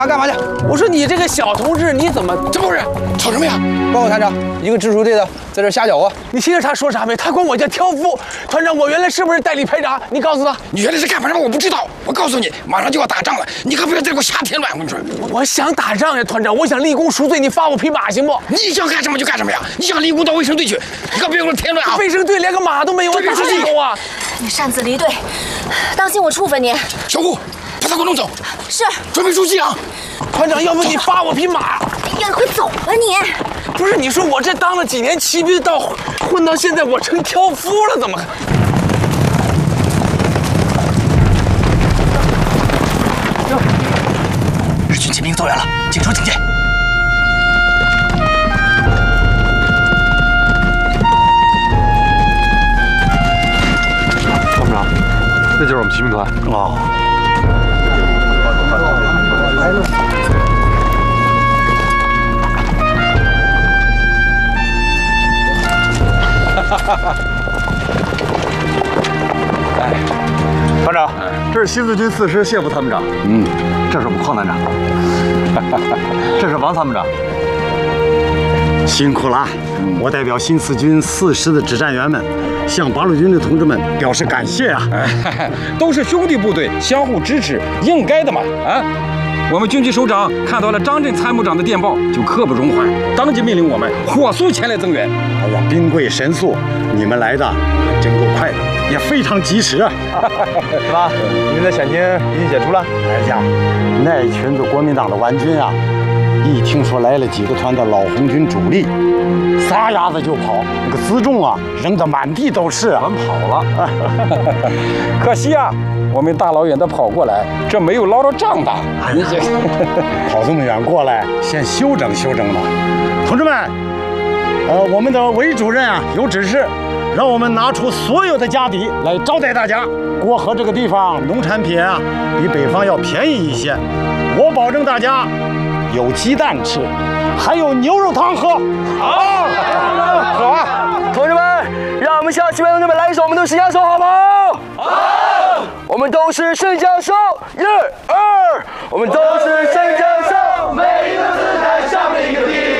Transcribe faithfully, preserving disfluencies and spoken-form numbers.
他干嘛去？ 我说你这个小同志，你怎么这不是吵什么呀？ 报告团长，一个直属队的在这瞎搅和。 你听着他说啥没？他管我叫挑夫。团长，我原来是不是代理排长？你告诉他。 你原来是干什么？我不知道。我告诉你，马上就要打仗了，你可不要再给我瞎添乱！我跟你说， 我想打仗呀，团长，我想立功赎罪，你发我匹马行不？ 你想干什么就干什么呀！你想立功到卫生队去，你可别给我添乱啊！ 卫生队连个马都没有，我哪立功啊？ 你擅自离队，当心我处分你。 小顾，把他给我弄走。 是。 准备出击啊！ 团长，要不你发我匹马？ 哎呀，快走吧你！ 不是，你说我这当了几年骑兵，到混到现在，我成挑夫了，怎么？ 日军骑兵走远了，警车警戒。 参谋长，这就是我们骑兵团。 哦。来了。 哈哈哈！哎，团长，这是新四军四师谢副参谋长。嗯，这是我们邝团长。这是王参谋长。 辛苦了，我代表新四军四师的指战员们，向八路军的同志们表示感谢啊！ 都是兄弟部队，相互支持，应该的嘛！啊！我们军区首长看到了张震参谋长的电报，就刻不容缓，当即命令我们火速前来增援。 哎呀，兵贵神速，你们来的也真够快的，也非常及时啊！ 是吧？你们的险情已经解除了。 哎呀，那群子国民党的顽军啊，一听说来了几个团的老红军主力，撒丫子就跑，那个辎重啊扔得满地都是， 全跑了。 可惜啊，我们大老远的跑过来，这没有捞着账的。 哎呀，跑这么远过来，先休整休整吧。同志们，呃，我们的韦主任啊有指示，让我们拿出所有的家底来招待大家。过河这个地方农产品啊比北方要便宜一些，我保证大家有鸡蛋吃，还有牛肉汤喝。 好，好啊！同志们，让我们向西北同志们来一首我们的十佳手，好不好？好！我们都是圣教授，一二，我们都是圣教授，每一个姿态上面一个地。